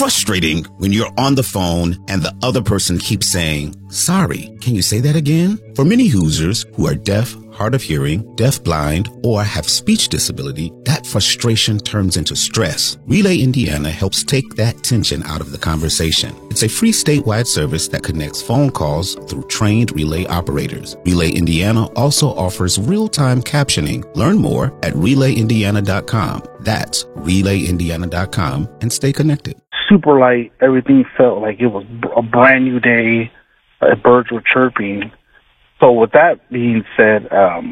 frustrating when you're on the phone and the other person keeps saying, "Sorry, can you say that again?" For many users who are deaf, hard of hearing, deaf-blind, or have speech disability, that frustration turns into stress. Relay Indiana helps take that tension out of the conversation. It's a free statewide service that connects phone calls through trained relay operators. Relay Indiana also offers real-time captioning. Learn more at relayindiana.com. That's relayindiana.com, and stay connected. Super light. Everything felt like it was a brand new day. Birds were chirping. So with that being said,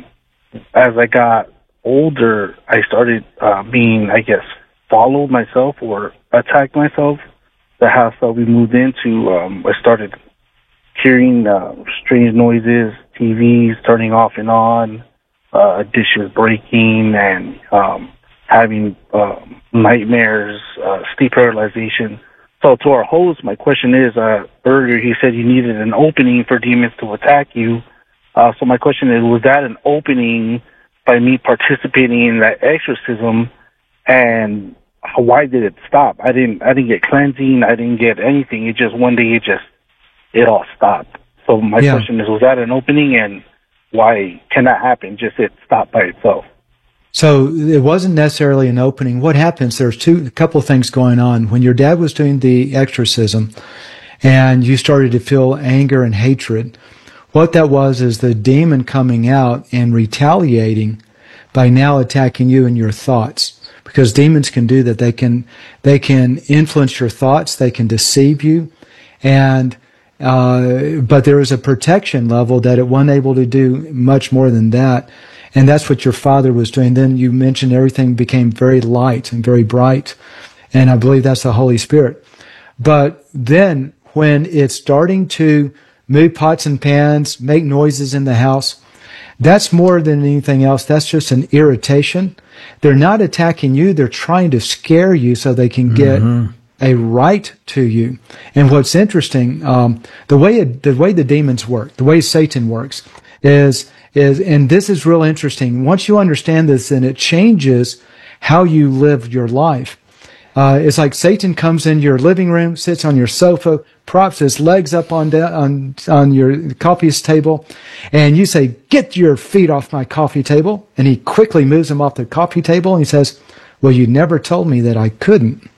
as I got older, I started being, I guess, followed myself or attacked myself. The house that we moved into, I started hearing strange noises, TVs turning off and on, dishes breaking, and having nightmares, sleep paralyzation. So to our host, my question is, earlier he said you needed an opening for demons to attack you. So my question is, was that an opening by me participating in that exorcism, and why did it stop? I didn't get cleansing. I didn't get anything. It just, one day it all stopped. So my question is, was that an opening, and why can that happen? Just it stopped by itself. So it wasn't necessarily an opening. What happens, there's a couple of things going on. When your dad was doing the exorcism and you started to feel anger and hatred, what that was is the demon coming out and retaliating by now attacking you and your thoughts. Because demons can do that. They can influence your thoughts. They can deceive you. And but there is a protection level that it wasn't able to do much more than that. And that's what your father was doing. Then you mentioned everything became very light and very bright. And I believe that's the Holy Spirit. But then when it's starting to move pots and pans, make noises in the house, that's more than anything else. That's just an irritation. They're not attacking you. They're trying to scare you so they can get a right to you. And what's interesting, the way the demons work, the way Satan works is, and this is real interesting. Once you understand this, then it changes how you live your life. It's like Satan comes in your living room, sits on your sofa, props his legs up on your coffee table, and you say, "Get your feet off my coffee table." And he quickly moves them off the coffee table, and he says, "Well, you never told me that I couldn't."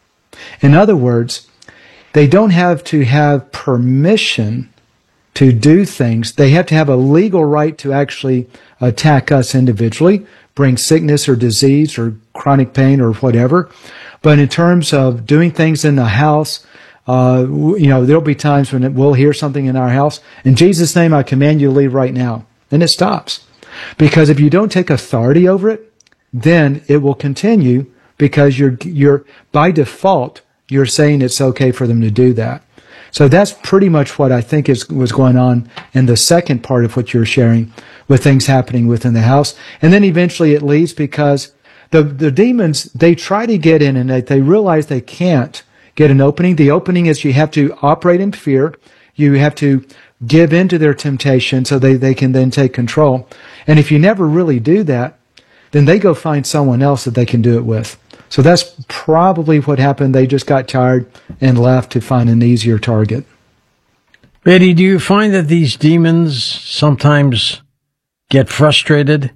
In other words, they don't have to have permission to do things. They have to have a legal right to actually attack us individually, bring sickness or disease or chronic pain or whatever. But in terms of doing things in the house, there'll be times when we'll hear something in our house. In Jesus' name, I command you to leave right now. And it stops. Because if you don't take authority over it, then it will continue because you're by default, you're saying it's okay for them to do that. So that's pretty much what I think was going on in the second part of what you're sharing with things happening within the house. And then eventually it leaves because the demons, they try to get in and they realize they can't get an opening. The opening is you have to operate in fear. You have to give in to their temptation so they can then take control. And if you never really do that, then they go find someone else that they can do it with. So that's probably what happened. They just got tired and left to find an easier target. Eddie, do you find that these demons sometimes get frustrated?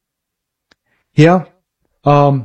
Yeah. I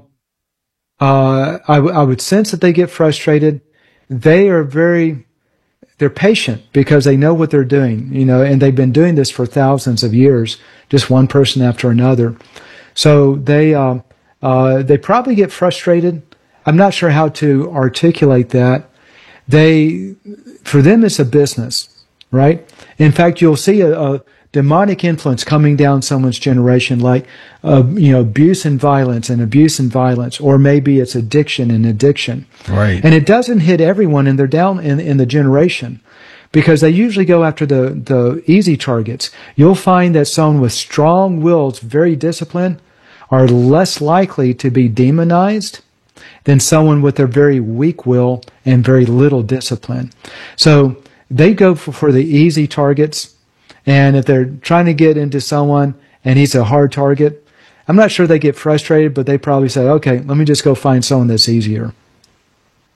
would sense that they get frustrated. They're patient because they know what they're doing, and they've been doing this for thousands of years, just one person after another. So they probably get frustrated. I'm not sure how to articulate that. For them, it's a business, right? In fact, you'll see a demonic influence coming down someone's generation, like abuse and violence, or maybe it's addiction and addiction. Right. And it doesn't hit everyone, and they're down in the generation because they usually go after the easy targets. You'll find that someone with strong wills, very disciplined, are less likely to be demonized than someone with a very weak will and very little discipline. So they go for the easy targets, and if they're trying to get into someone and he's a hard target, I'm not sure they get frustrated, but they probably say, okay, let me just go find someone that's easier.